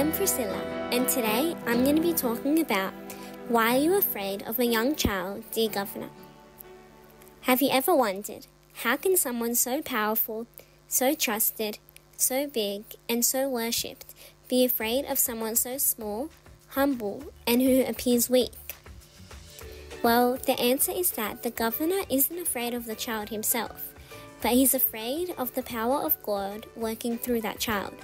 I'm Priscilla, and today I'm going to be talking about why are you afraid of a young child, dear Governor? Have you ever wondered, how can someone so powerful, so trusted, so big, and so worshipped be afraid of someone so small, humble, and who appears weak? Well, the answer is that the governor isn't afraid of the child himself, but he's afraid of the power of God working through that child.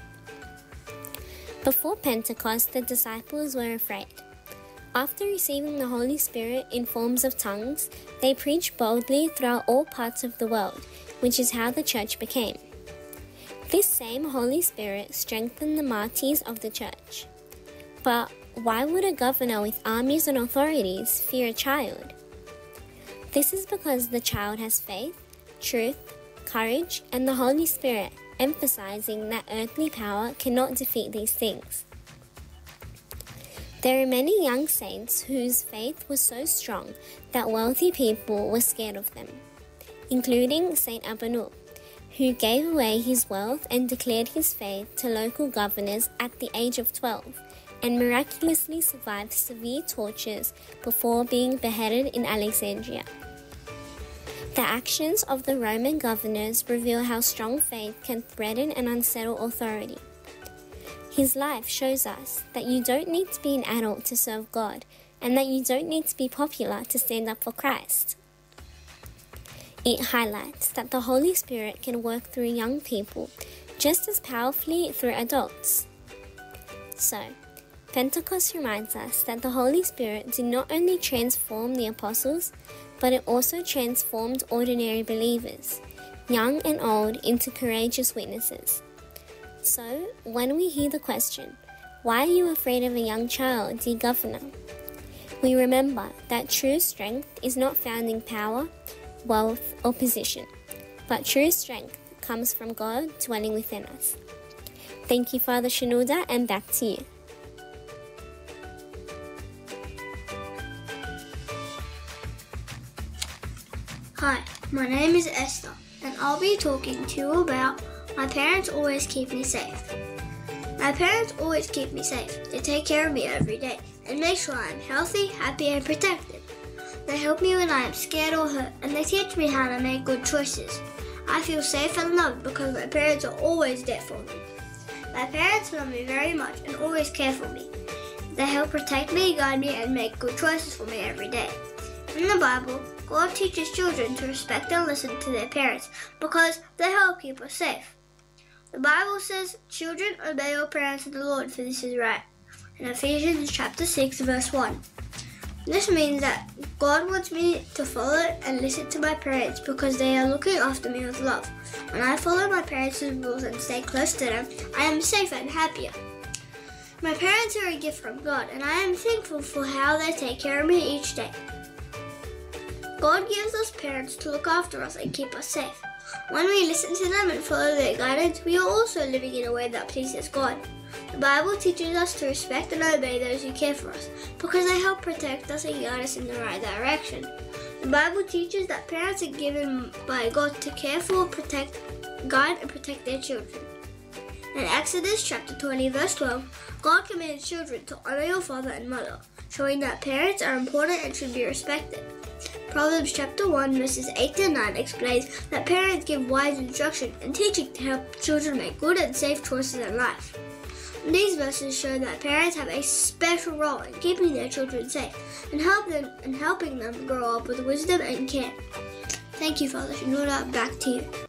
Before Pentecost, the disciples were afraid. After receiving the Holy Spirit in forms of tongues, they preached boldly throughout all parts of the world, which is how the church became. This same Holy Spirit strengthened the martyrs of the church. But why would a governor with armies and authorities fear a child? This is because the child has faith, truth, courage, and the Holy Spirit, emphasizing that earthly power cannot defeat these things. There are many young saints whose faith was so strong that wealthy people were scared of them, including Saint Abanub, who gave away his wealth and declared his faith to local governors at the age of 12, and miraculously survived severe tortures before being beheaded in Alexandria. The actions of the Roman governors reveal how strong faith can threaten and unsettle authority. His life shows us that you don't need to be an adult to serve God, and that you don't need to be popular to stand up for Christ. It highlights that the Holy Spirit can work through young people just as powerfully through adults. So, Pentecost reminds us that the Holy Spirit did not only transform the apostles, but it also transformed ordinary believers, young and old, into courageous witnesses. So, when we hear the question, why are you afraid of a young child, dear Governor? We remember that true strength is not found in power, wealth, or position, but true strength comes from God dwelling within us. Thank you, Father Shenouda, and back to you. Hi, my name is Esther, and I'll be talking to you about my parents always keep me safe. My parents always keep me safe. They take care of me every day and make sure I'm healthy, happy, and protected. They help me when I am scared or hurt, and they teach me how to make good choices. I feel safe and loved because my parents are always there for me. My parents love me very much and always care for me. They help protect me, guide me, and make good choices for me every day. In the Bible, God teaches children to respect and listen to their parents because they help keep us safe. The Bible says, "Children, obey your parents in the Lord, for this is right." In Ephesians chapter 6, verse 1. This means that God wants me to follow and listen to my parents because they are looking after me with love. When I follow my parents' rules and stay close to them, I am safer and happier. My parents are a gift from God, and I am thankful for how they take care of me each day. God gives us parents to look after us and keep us safe. When we listen to them and follow their guidance, we are also living in a way that pleases God. The Bible teaches us to respect and obey those who care for us because they help protect us and guide us in the right direction. The Bible teaches that parents are given by God to care for, protect, guide, and protect their children. In Exodus chapter 20, verse 12, God commands children to honor your father and mother, showing that parents are important and should be respected. Proverbs chapter 1 verses 8 to 9 explains that parents give wise instruction and teaching to help children make good and safe choices in life. These verses show that parents have a special role in keeping their children safe and helping them grow up with wisdom and care. Thank you, Father Shenouda. Back to you.